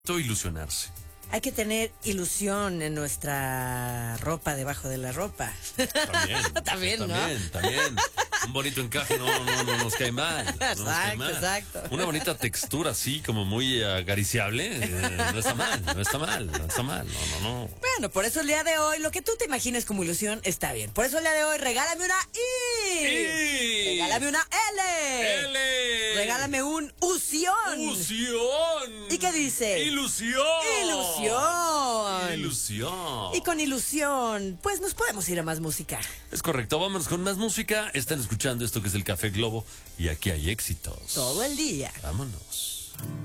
Ilusionarse. Hay que tener ilusión en nuestra ropa, debajo de la ropa. También, ¿no? También. Un bonito encaje no nos cae mal. Exacto. Una bonita textura así, como muy acariciable. No está mal. No. Bueno, por eso el día de hoy, lo que tú te imagines como ilusión está bien. Por eso el día de hoy, regálame una I. Regálame una L. Regálame un Ución. ¿Y qué dice? Ilusión. Y con ilusión, pues nos podemos ir a más música. Es correcto, vámonos con más música. Están escuchando esto que es el Café Globo y aquí hay éxitos. Todo el día. Vámonos.